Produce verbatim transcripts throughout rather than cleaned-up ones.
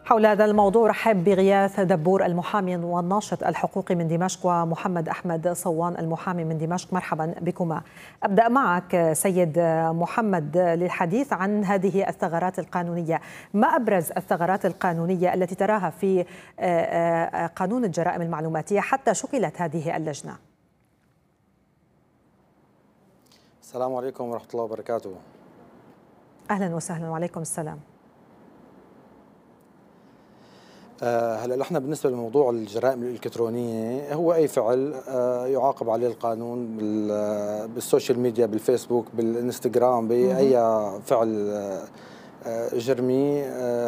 حول هذا الموضوع رحب بغياث دبور المحامي والناشط الحقوقي من دمشق ومحمد أحمد صوان المحامي من دمشق. مرحبا بكما. أبدأ معك سيد محمد للحديث عن هذه الثغرات القانونية. ما أبرز الثغرات القانونية التي تراها في قانون الجرائم المعلوماتية حتى شكلت هذه اللجنة؟ السلام عليكم ورحمة الله وبركاته. أهلا وسهلا. وعليكم السلام. هلا نحن بالنسبه لموضوع الجرائم الالكترونيه هو اي فعل يعاقب عليه القانون بالسوشيال ميديا، بالفيسبوك، بالانستغرام، باي فعل جرمي.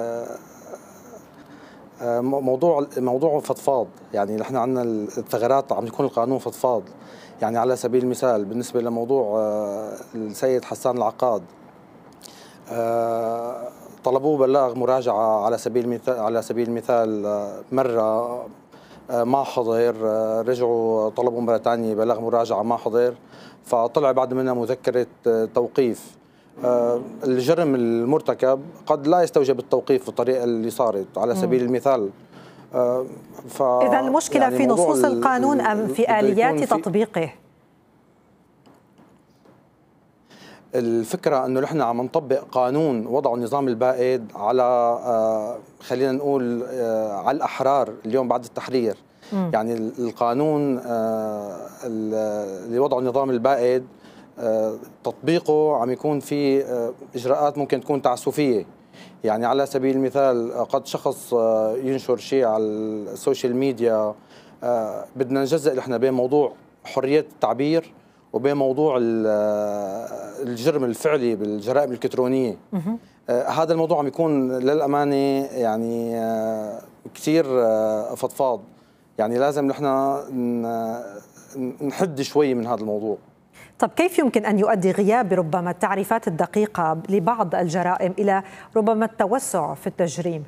موضوع موضوع فضفاض، يعني نحن عندنا الثغرات عم يكون القانون فضفاض. يعني على سبيل المثال بالنسبه لموضوع السيد حسان العقاد، طلبوه بلاغ مراجعة على سبيل المثال على سبيل المثال مرة ما حضر، رجعوا طلبوا مرة ثانية بلاغ مراجعة ما حضر، فطلع بعد منها مذكرة توقيف. الجرم المرتكب قد لا يستوجب التوقيف بالطريقة اللي صارت على سبيل المثال. إذا المشكلة يعني في نصوص القانون أم في آليات تطبيقه؟ الفكرة أنه نحن عم نطبق قانون وضعه النظام البائد على آه خلينا نقول آه على الأحرار اليوم بعد التحرير. م. يعني القانون آه اللي وضعه النظام البائد آه تطبيقه عم يكون في آه إجراءات ممكن تكون تعسفية. يعني على سبيل المثال قد شخص آه ينشر شيء على السوشيال ميديا، آه بدنا نجزء نحن بين موضوع حرية التعبير وبين موضوع الجرم الفعلي بالجرائم الإلكترونية. آه هذا الموضوع عم يكون للأمانة يعني آه كثير آه فضفاض. يعني لازم نحن نحد شوي من هذا الموضوع. طب كيف يمكن أن يؤدي غياب ربما التعريفات الدقيقة لبعض الجرائم إلى ربما التوسع في التجريم؟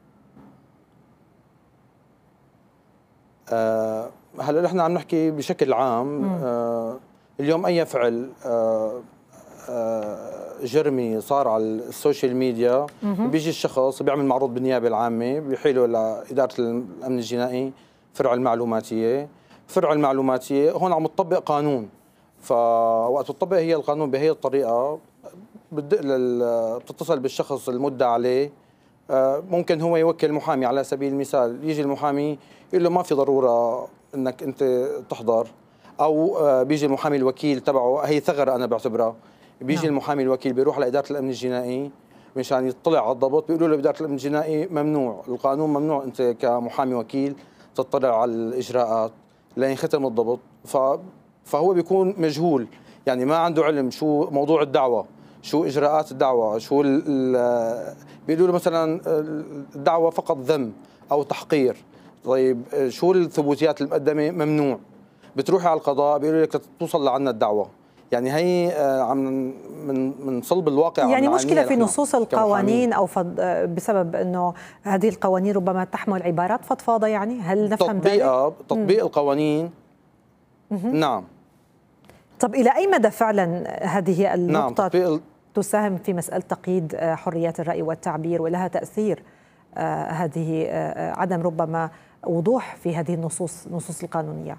آه هلا نحن عم نحكي بشكل عام. آه اليوم أي فعل آه آه جرمي صار على السوشيال ميديا، بيجي الشخص بيعمل معروض بالنيابة العامة، بيحيله لإدارة الأمن الجنائي فرع المعلوماتية. فرع المعلوماتية هون عم تطبق قانون، فوقت تطبق هي القانون بهي الطريقة بتدق بتتصل بالشخص المدعى عليه. آه ممكن هو يوكل محامي على سبيل المثال، يجي المحامي يقول له ما في ضرورة انك انت تحضر، او بيجي المحامي الوكيل تبعه، هي ثغره انا بعتبرها. بيجي نعم. المحامي الوكيل بيروح لاداره الامن الجنائي مشان يطلع على الضبط، بيقولوا له باداره الامن الجنائي ممنوع، القانون ممنوع انت كمحامي وكيل تطلع على الاجراءات لين يختم الضبط. ف فهو بيكون مجهول، يعني ما عنده علم شو موضوع الدعوه، شو اجراءات الدعوه، شو بيقولوا له مثلا الدعوه فقط ذم او تحقير. طيب شو الثبوتيات المقدمه؟ ممنوع. بتروحي على القضاء بيقولوا لك توصل لعنا الدعوه. يعني هي عم من من صلب الواقع. يعني مشكله في نصوص القوانين او بسبب انه هذه القوانين ربما تحمل عبارات فضفاضه، يعني هل نفهم ذلك؟ تطبيق تطبيق القوانين. مم. نعم. طب الى اي مدى فعلا هذه النقطه نعم تساهم في مساله تقييد حريات الراي والتعبير ولها تاثير آه هذه آه عدم ربما وضوح في هذه النصوص النصوص القانونيه؟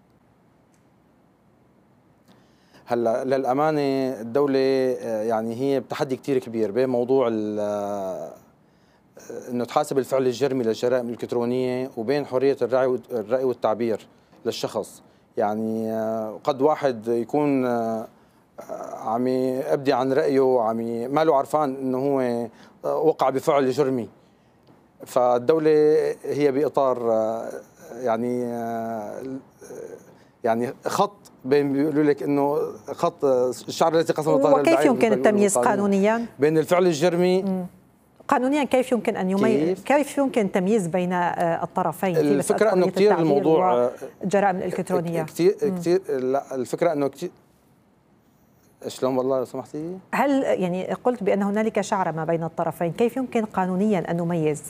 هلا للامانه الدوله يعني هي بتحدي كثير كبير بين موضوع انه تحاسب الفعل الجرمي للجرائم الالكترونيه وبين حريه الراي الراي والتعبير للشخص. يعني قد واحد يكون عم يبدي عن رايه، عم ما له عرفان انه هو وقع بفعل جرمي. فالدوله هي باطار يعني يعني خط بين بيقولوا لك انه خط الشعر الذي قسم الظهر البعيد. وكيف يمكن التمييز قانونيا بين الفعل الجرمي؟ مم. قانونيا كيف يمكن ان يميز كيف, كيف يمكن التمييز بين الطرفين في الفكره انه كثير الموضوع الجرائم الالكترونيه كثير كثير لا الفكره انه كثير شلون والله لو سمحتي؟ هل يعني قلت بان هنالك شعره ما بين الطرفين، كيف يمكن قانونيا ان نميز؟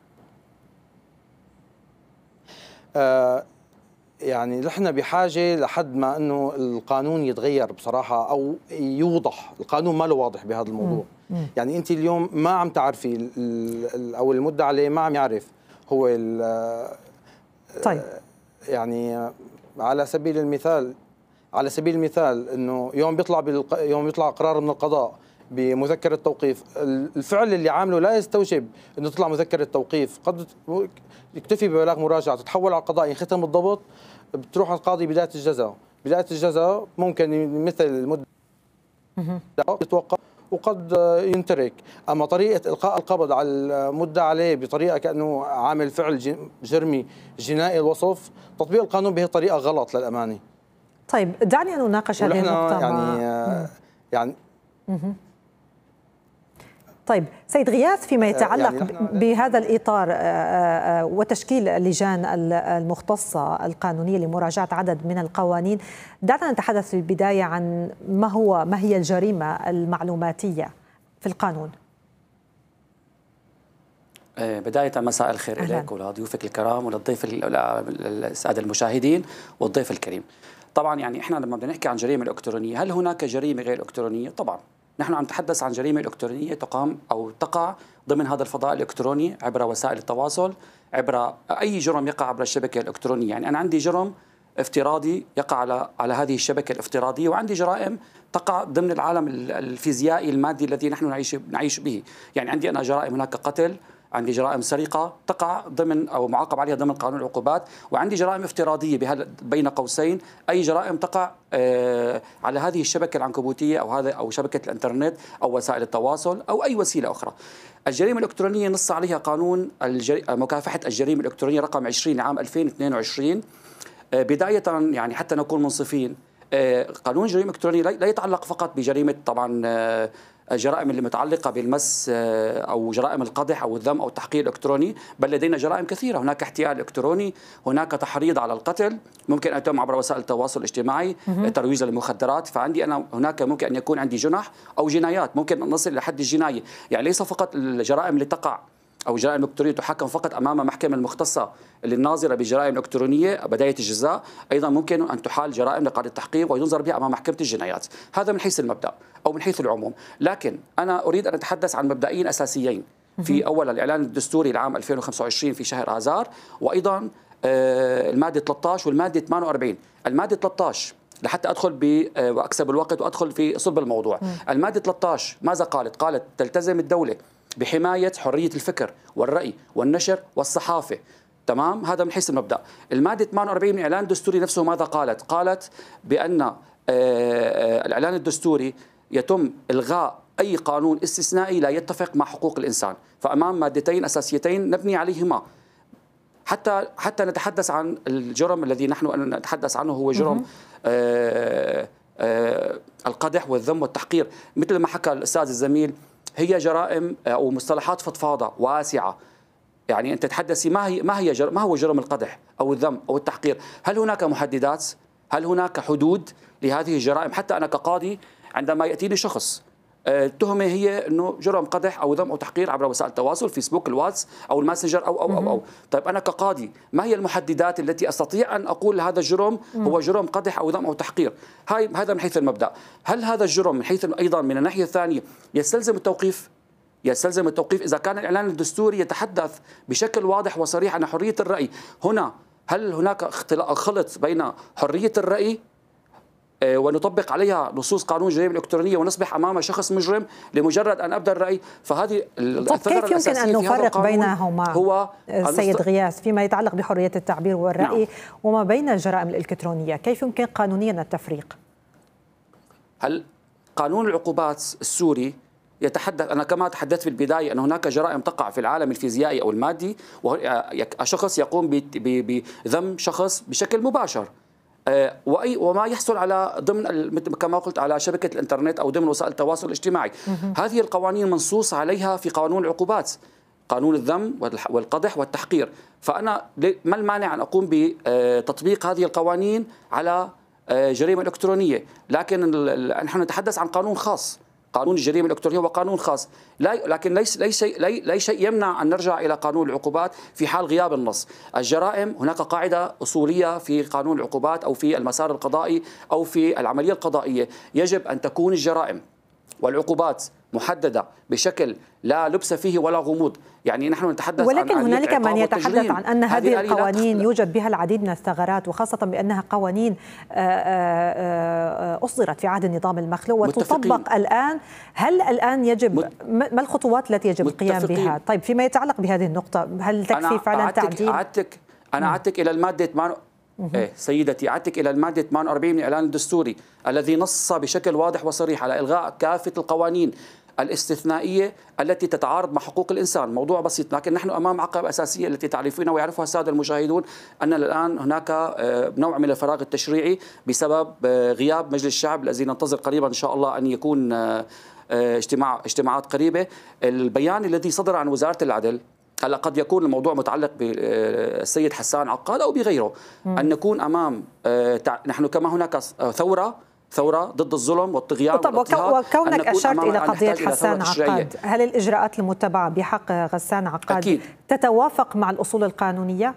آه يعني نحن بحاجه لحد ما انه القانون يتغير بصراحه او يوضح. القانون ما له واضح بهذا الموضوع. م. يعني انت اليوم ما عم تعرفي او المدعى عليه ما عم يعرف هو طيب يعني على سبيل المثال على سبيل المثال انه يوم بيطلع بالق... يوم بيطلع قرار من القضاء بمذكره توقيف، الفعل اللي عامله لا يستوجب انه تطلع مذكره توقيف، قد يكتفي ببلاغ مراجعه تتحول على القضاء يختم الضبط، بتروح على القاضي بدايه الجزاء، بدايه الجزاء ممكن مثل المده يتوقف وقد ينترك. اما طريقه القاء القبض على المدعى عليه بطريقه كانه عامل فعل جرمي جنائي الوصف، تطبيق القانون بهي الطريقه غلط للامانه. طيب دعني ان اناقش هذه النقطه يعني مع... يعني طيب سيد غياث، فيما يتعلق يعني بهذا الإطار وتشكيل اللجان المختصة القانونية لمراجعة عدد من القوانين، دعنا نتحدث في البداية عن ما هو ما هي الجريمة المعلوماتية في القانون. بداية مساء الخير إليك ولضيوفك الكرام وللضيف السادة المشاهدين والضيف الكريم. طبعا يعني احنا لما بدنا نحكي عن جريمة إلكترونية، هل هناك جريمة غير إلكترونية؟ طبعا نحن عم نتحدث عن جريمة إلكترونية تقام أو تقع ضمن هذا الفضاء الإلكتروني عبر وسائل التواصل، عبر أي جرم يقع عبر الشبكة الإلكترونية. يعني أنا عندي جرم افتراضي يقع على على هذه الشبكة الافتراضية، وعندي جرائم تقع ضمن العالم الفيزيائي المادي الذي نحن نعيش نعيش به. يعني عندي أنا جرائم، هناك قتل، عندي جرائم سرقة تقع ضمن أو معاقب عليها ضمن قانون العقوبات، وعندي جرائم افتراضية بين قوسين أي جرائم تقع على هذه الشبكة العنكبوتية أو هذا أو شبكة الإنترنت أو وسائل التواصل أو أي وسيلة أخرى. الجريمة الإلكترونية نص عليها قانون الجري... مكافحة الجريمة الإلكترونية رقم عشرين عام ألفين واثنين وعشرين. بداية يعني حتى نكون منصفين، قانون الجريمة الإلكترونية لا يتعلق فقط بجريمة طبعا الجرائم اللي متعلقة بالمس أو جرائم القدح أو الذم أو التحقير الإلكتروني، بل لدينا جرائم كثيرة. هناك احتيال إلكتروني، هناك تحريض على القتل، ممكن أن يتم عبر وسائل التواصل الاجتماعي، ترويج للمخدرات. فعندي أنا هناك ممكن أن يكون عندي جنح أو جنايات، ممكن أن نصل إلى حد الجناية. يعني ليس فقط الجرائم اللي تقع أو الجرائم الإلكترونية تحكم فقط أمام محكمة المختصة للناظرة بالجرائم الإلكترونية بداية الجزاء، أيضا ممكن أن تحال جرائم لقاضي التحقيق وينظر بها أمام محكمة الجنايات. هذا من حيث المبدأ أو من حيث العموم. لكن أنا أريد أن أتحدث عن مبدئين أساسيين. في أولا الإعلان الدستوري العام ألفين وخمسة وعشرين في شهر آذار، وأيضا المادة ثلاثة عشر والمادة ثمانية وأربعين. المادة ثلاثة عشر لحتى أدخل ب وأكسب الوقت وأدخل في صلب الموضوع. المادة ثلاثة عشر ماذا قالت؟ قالت تلتزم الدولة بحماية حرية الفكر والرأي والنشر والصحافة. تمام، هذا من حيث المبدأ. المادة ثمانية وأربعين من الإعلان الدستوري نفسه ماذا قالت؟ قالت بأن الإعلان الدستوري يتم إلغاء أي قانون استثنائي لا يتفق مع حقوق الإنسان. فأمام مادتين أساسيتين نبني عليهما حتى حتى نتحدث عن الجرم الذي نحن نتحدث عنه، هو جرم آآ آآ القدح والذم والتحقير. مثل ما حكى الأستاذ الزميل، هي جرائم أو مصطلحات فضفاضة واسعة. يعني أنت تتحدثي ما هي ما هي جرم ما هو جرم القدح أو الذم أو التحقير؟ هل هناك محددات؟ هل هناك حدود لهذه الجرائم؟ حتى أنا كقاضي عندما يأتيني شخص التهمة هي أنه جرم قدح أو ذم أو تحقير عبر وسائل التواصل، فيسبوك، الواتس أو الماسنجر أو أو أو أو طيب أنا كقاضي ما هي المحددات التي أستطيع أن أقول هذا الجرم هو جرم قدح أو ذم أو تحقير؟ هاي هذا من حيث المبدأ. هل هذا الجرم من حيث أيضا من الناحية الثانية يستلزم التوقيف؟ يستلزم التوقيف إذا كان الإعلان الدستوري يتحدث بشكل واضح وصريح عن حرية الرأي. هنا هل هناك خلط بين حرية الرأي ونطبق عليها نصوص قانون الجريمة الإلكترونية ونصبح أمام شخص مجرم لمجرد أن أبدأ الرأي؟ فهذه الثغرة كيف يمكن أن نفرق بينهما هو السيد غياث فيما يتعلق بحرية التعبير والرأي نعم. وما بين الجرائم الإلكترونية؟ كيف يمكن قانونيا التفريق؟ هل قانون العقوبات السوري يتحدث، أنا كما تحدثت في البداية أن هناك جرائم تقع في العالم الفيزيائي أو المادي، وشخص يقوم بذم شخص بشكل مباشر، وأي وما يحصل على ضمن كما قلت على شبكة الإنترنت أو ضمن وسائل التواصل الاجتماعي. هذه القوانين منصوص عليها في قانون العقوبات، قانون الذم والقدح والتحقير. فأنا ما المانع أن أقوم بتطبيق هذه القوانين على جريمة إلكترونية؟ لكن نحن نتحدث عن قانون خاص، قانون الجريمة الإلكترونية هو قانون خاص، لا لكن ليس ليس ليس شيء يمنع أن نرجع إلى قانون العقوبات في حال غياب النص. الجرائم هناك قاعدة أصولية في قانون العقوبات أو في المسار القضائي أو في العملية القضائية، يجب أن تكون الجرائم والعقوبات محددة بشكل لا لبس فيه ولا غموض. يعني نحن نتحدث ولكن عن هنالك من يتحدث عن أن هذه القوانين يوجد بها العديد من الثغرات، وخاصة بأنها قوانين أصدرت في عهد النظام المخلوع وتطبق الآن. هل الآن يجب ما الخطوات التي يجب القيام بها؟ طيب فيما يتعلق بهذه النقطة، هل تكفي فعلا تعديل؟ أعدتك أنا أعدتك إلى المادة ثمانية إيه سيدتي أعدتك إلى المادة ثمانية وأربعين من الإعلان الدستوري الذي نص بشكل واضح وصريح على إلغاء كافة القوانين الاستثنائية التي تتعارض مع حقوق الإنسان. موضوع بسيط، لكن نحن أمام عقبة أساسية التي تعرفونها ويعرفها السادة المشاهدون، أن الآن هناك نوع من الفراغ التشريعي بسبب غياب مجلس الشعب الذي ننتظر قريبا إن شاء الله أن يكون اجتماع اجتماعات قريبة. البيان الذي صدر عن وزارة العدل، هلا قد يكون الموضوع متعلق بالسيد حسان عقاد أو بغيره، أن نكون أمام نحن كما هناك ثورة ثورة ضد الظلم والطغيان والاضطهاد. وكونك أشرت إلى قضية حسان عقاد، هل الإجراءات المتبعة بحق غسان عقاد أكيد تتوافق مع الأصول القانونية؟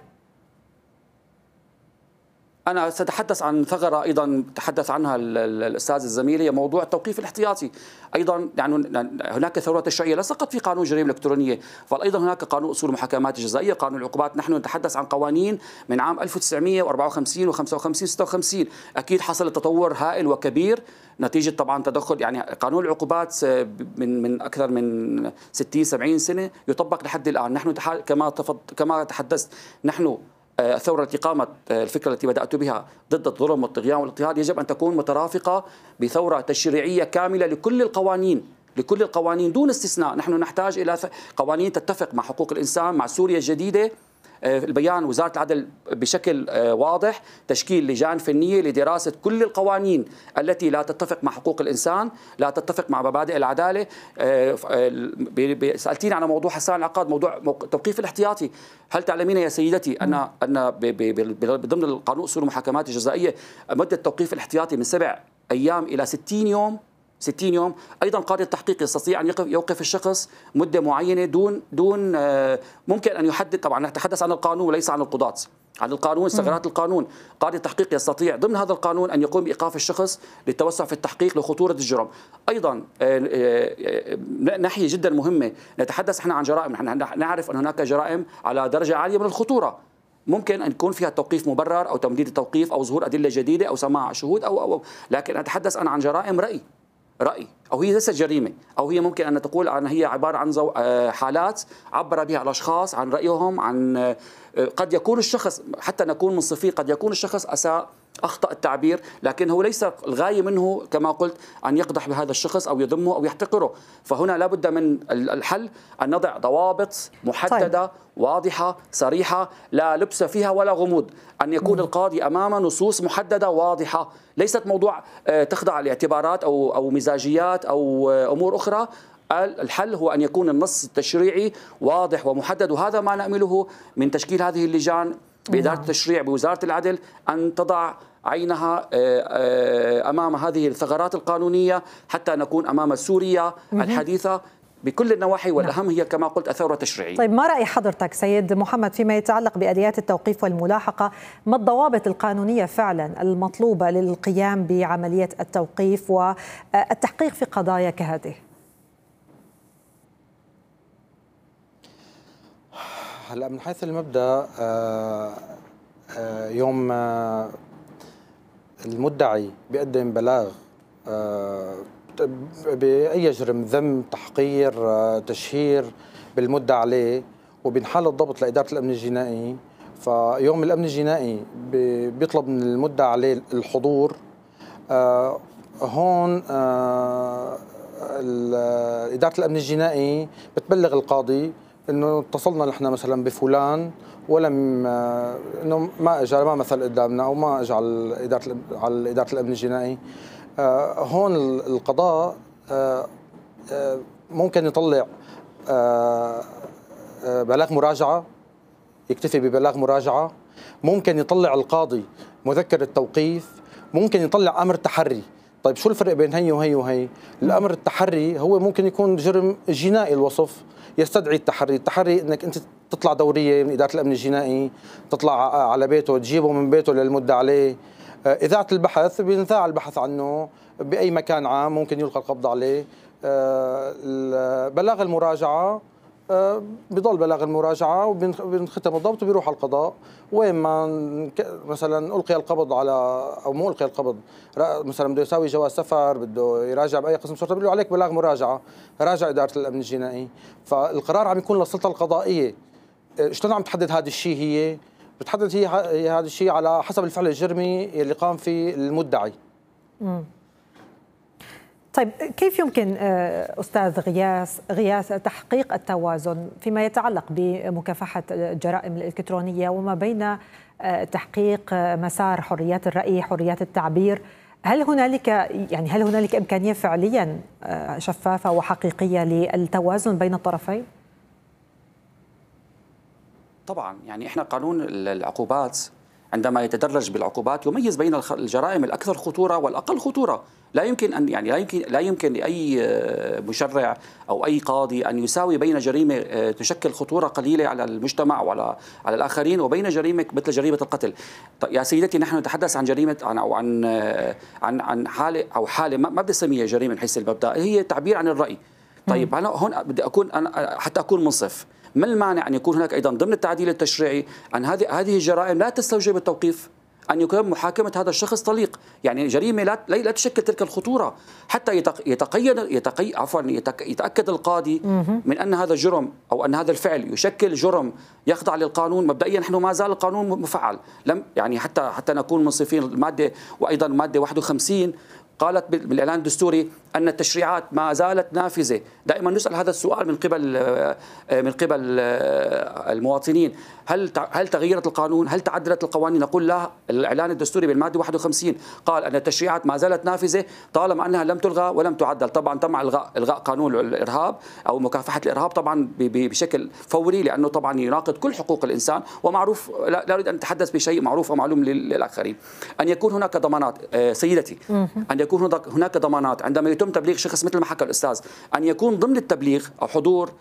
أنا سأتحدث عن ثغرة أيضا تحدث عنها الأستاذ الزميل، هي موضوع التوقيف الاحتياطي. أيضا يعني هناك ثورة تشريعية لا فقط في قانون الجريمة الإلكترونية، فأيضا هناك قانون أصول المحاكمات الجزائية، قانون العقوبات. نحن نتحدث عن قوانين من عام ألف وتسعمئة وأربعة وخمسين وخمسة وخمسين وستة وخمسين. أكيد حصل تطور هائل وكبير نتيجة طبعا تدخل، يعني قانون العقوبات من من أكثر من ستين سبعين سنة يطبق لحد الآن. نحن كما كما تحدثت، نحن الثورة التي قامت، الفكرة التي بدأت بها ضد الظلم والطغيان والاضطهاد يجب أن تكون مترافقة بثورة تشريعية كاملة لكل القوانين لكل القوانين دون استثناء. نحن نحتاج إلى قوانين تتفق مع حقوق الإنسان، مع سوريا الجديدة. البيان وزارة العدل بشكل واضح تشكيل لجان فنية لدراسة كل القوانين التي لا تتفق مع حقوق الإنسان، لا تتفق مع مبادئ العدالة. سألتيني على موضوع حسان العقاد، موضوع التوقيف الاحتياطي. هل تعلمين يا سيدتي أن أن ضمن القانون أصول المحاكمات الجزائية مدة التوقيف الاحتياطي من سبع أيام إلى ستين يوم؟ ستين يوم. أيضا قاضي التحقيق يستطيع أن يوقف الشخص مدة معينة دون دون ممكن أن يحدد. طبعا نتحدث عن القانون وليس عن القضاة، عن القانون، ثغرات القانون. قاضي التحقيق يستطيع ضمن هذا القانون أن يقوم بإيقاف الشخص للتوسع في التحقيق لخطورة الجرم. أيضا ناحية جدا مهمة، نتحدث احنا عن جرائم، نحن نعرف أن هناك جرائم على درجة عالية من الخطورة ممكن أن يكون فيها توقيف مبرر أو تمديد التوقيف أو ظهور أدلة جديدة أو سماع شهود أو أو, أو. لكن أتحدث أنا عن جرائم رأي رأي أو هي ليست جريمة، أو هي ممكن أن تقول أن هي عبارة عن حالات عبر بها الأشخاص عن رأيهم، عن قد يكون الشخص، حتى نكون منصفين، قد يكون الشخص أساء، أخطأ التعبير، لكن هو ليس الغاية منه كما قلت أن يقدح بهذا الشخص أو يذمه أو يحتقره. فهنا لابد من الحل أن نضع ضوابط محددة طيب. واضحة صريحة لا لبس فيها ولا غموض، أن يكون القاضي أمام نصوص محددة واضحة، ليست موضوع تخضع لاعتبارات أو أو مزاجيات أو أمور أخرى. الحل هو أن يكون النص التشريعي واضح ومحدد، وهذا ما نأمله من تشكيل هذه اللجان بإدارة التشريع بوزارة العدل، أن تضع عينها أمام هذه الثغرات القانونية حتى نكون أمام سوريا الحديثة بكل النواحي، والأهم هي كما قلت الثورة التشريعية. طيب ما رأي حضرتك سيد محمد فيما يتعلق بآليات التوقيف والملاحقة؟ ما الضوابط القانونية فعلا المطلوبة للقيام بعملية التوقيف والتحقيق في قضايا كهذه؟ هلا من حيث المبدأ، يوم المدعي بيقدم بلاغ بأي جرم، ذم، تحقير، تشهير بالمدعى عليه، وبنحال الضبط لإدارة الأمن الجنائي، فيوم الأمن الجنائي بيطلب من المدعى عليه الحضور، هون إدارة الأمن الجنائي بتبلغ القاضي انه اتصلنا نحن مثلا بفلان ولم انه ما اجى، ما مثل قدامنا او ما اجى على اداره على اداره الامن الجنائي. آه هون القضاء آه آه ممكن يطلع آه آه بلاغ مراجعه، يكتفي ببلاغ مراجعه، ممكن يطلع القاضي مذكره توقيف، ممكن يطلع امر تحري. طيب شو الفرق بين هي وهي وهي؟ الامر التحري هو ممكن يكون جرم جنائي الوصف يستدعي التحري، التحري انك انت تطلع دوريه من اداره الامن الجنائي، تطلع على بيته، تجيبه من بيته للمدعى عليه. اذاعه البحث بينذاع البحث عنه باي مكان عام، ممكن يلقى القبض عليه. بلاغ المراجعة بضل بلاغ المراجعة وبنختم الضبط وبيروح على القضاء. وين ما مثلا ألقي القبض على أو مو ألقي القبض، مثلا بده يساوي جواز سفر، بده يراجع بأي قسم شرطة، بيقول له عليك بلاغ مراجعة، راجع إدارة الأمن الجنائي. فالقرار عم يكون للسلطة القضائية. شلون عم تحدد هذا الشيء؟ هي بتحدد هي هذا الشيء على حسب الفعل الجرمي اللي قام فيه المدعي. مم. طيب كيف يمكن أستاذ غياث غياث تحقيق التوازن فيما يتعلق بمكافحة الجرائم الإلكترونية وما بين تحقيق مسار حريات الرأي، حريات التعبير؟ هل هنالك يعني هل هنالك إمكانية فعليا شفافة وحقيقية للتوازن بين الطرفين؟ طبعا يعني احنا قانون العقوبات عندما يتدرج بالعقوبات يميز بين الجرائم الأكثر خطورة والأقل خطورة. لا يمكن أن يعني لا يمكن لا يمكن لأي مشرع أو أي قاضي أن يساوي بين جريمة تشكل خطورة قليلة على المجتمع وعلى على الآخرين وبين جريمة مثل جريمة القتل. يا سيدتي نحن نتحدث عن جريمة عن أو عن عن عن حالة أو حالة ما بدي أسميها جريمة من حيث المبدأ، هي تعبير عن الرأي. طيب أنا هون بدي أكون أنا حتى أكون منصف، ما المانع أن يكون هناك أيضا ضمن التعديل التشريعي أن هذه هذه الجرائم لا تستوجب التوقيف، أن يكون محاكمة هذا الشخص طليق، يعني جريمة لا لا تشكل تلك الخطورة حتى يتقيد يتقي عفوا يتأكد القاضي من أن هذا الجرم أو أن هذا الفعل يشكل جرم يخضع للقانون. مبدئيا نحن ما زال القانون مفعل، لم يعني حتى حتى نكون منصفين. المادة وأيضا المادة واحد وخمسين قالت بالإعلان الدستوري أن التشريعات ما زالت نافذة. دائما نسأل هذا السؤال من قبل من قبل المواطنين، هل هل تغيرت القانون؟ هل تعدلت القوانين؟ نقول لا، الإعلان الدستوري بالمادة واحد وخمسين قال أن التشريعات ما زالت نافذة طالما أنها لم تلغى ولم تعدل. طبعا تم إلغاء إلغاء قانون الإرهاب أو مكافحة الإرهاب طبعا بشكل فوري، لأنه طبعا يناقض كل حقوق الإنسان، ومعروف لا, لا أريد أن أتحدث بشيء معروف ومعلوم للآخرين. أن يكون هناك ضمانات سيدتي، أن يكون هناك ضمانات عندما يتم تبليغ شخص مثل ما حكى الأستاذ، أن يكون ضمن التبليغ أو حضور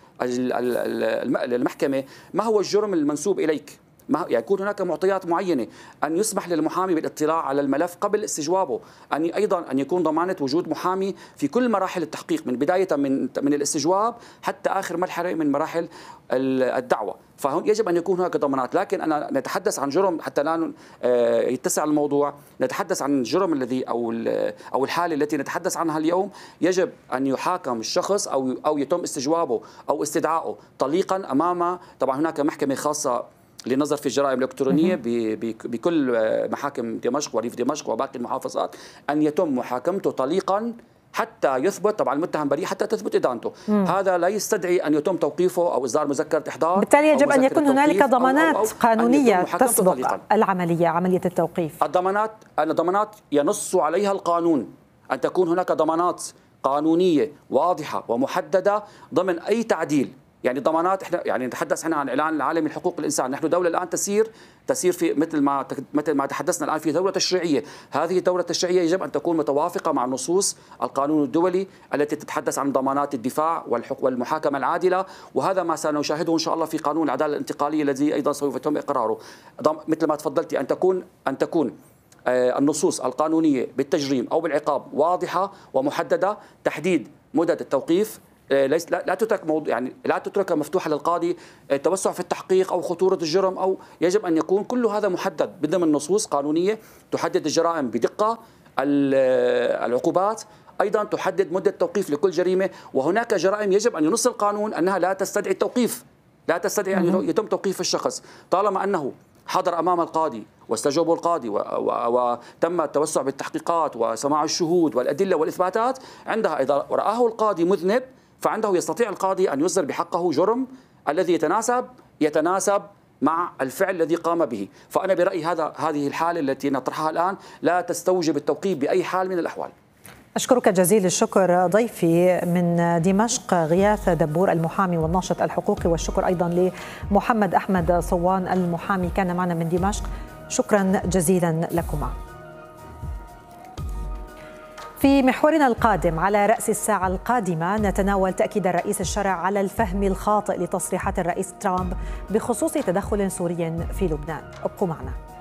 المحكمة ما هو الجرم المنسوب إليك، ما يكون هناك معطيات معينة، أن يسمح للمحامي بالاطلاع على الملف قبل استجوابه، أن أيضا أن يكون ضمانة وجود محامي في كل مراحل التحقيق من بداية من من الاستجواب حتى آخر مرحلة من مراحل الدعوة. فهون يجب أن يكون هناك ضمانات. لكن أنا نتحدث عن جرم حتى لا يتسع الموضوع، نتحدث عن الجرم الذي أو أو الحالة التي نتحدث عنها اليوم. يجب أن يحاكم الشخص أو أو يتم استجوابه أو استدعائه طليقا أمام طبعا هناك محكمة خاصة للنظر في الجرائم الإلكترونية بكل محاكم دمشق وريف دمشق وباقي المحافظات، أن يتم محاكمته طليقا حتى يثبت طبعا المتهم بريء حتى تثبت إدانته. مم. هذا لا يستدعي أن يتم توقيفه أو إصدار مذكرة إحضار. بالتالي يجب أن يكون هنالك ضمانات أو أو قانونية تسبق طليقاً العملية عملية التوقيف. الضمانات الضمانات ينص عليها القانون، أن تكون هناك ضمانات قانونية واضحة ومحددة ضمن أي تعديل. يعني ضمانات احنا يعني نتحدث احنا عن الاعلان العالمي لحقوق الانسان، نحن دوله الان تسير تسير في مثل ما مثل ما تحدثنا الان في دوله تشريعيه، هذه الدوله التشريعيه يجب ان تكون متوافقه مع نصوص القانون الدولي التي تتحدث عن ضمانات الدفاع والحق والمحاكمه العادله، وهذا ما سنشاهده ان شاء الله في قانون العداله الانتقاليه الذي ايضا سوف يتم اقراره. مثل ما تفضلتي ان تكون ان تكون النصوص القانونيه بالتجريم او بالعقاب واضحه ومحدده، تحديد مدد التوقيف ليس لا, لا تترك موضوع يعني لا تترك مفتوحه للقاضي التوسع في التحقيق او خطوره الجرم، او يجب ان يكون كل هذا محدد ضمن نصوص قانونيه تحدد الجرائم بدقه، العقوبات ايضا تحدد مده توقيف لكل جريمه. وهناك جرائم يجب ان ينص القانون انها لا تستدعي التوقيف، لا تستدعي ان يتم توقيف الشخص طالما انه حضر امام القاضي واستجوبه القاضي وتم التوسع بالتحقيقات وسماع الشهود والادله والاثباتات. عندها اذا رآه القاضي مذنب فعنده يستطيع القاضي أن يصدر بحقه جرم الذي يتناسب يتناسب مع الفعل الذي قام به. فأنا برأيي هذا هذه الحالة التي نطرحها الآن لا تستوجب التوقيف بأي حال من الأحوال. أشكرك جزيل الشكر ضيفي من دمشق غياث دبور المحامي والناشط الحقوقي، والشكر أيضا لمحمد أحمد صوان المحامي كان معنا من دمشق. شكرا جزيلا لكما. في محورنا القادم على رأس الساعة القادمة نتناول تأكيد الرئيس الشرع على الفهم الخاطئ لتصريحات الرئيس ترامب بخصوص تدخل سوري في لبنان. ابقوا معنا.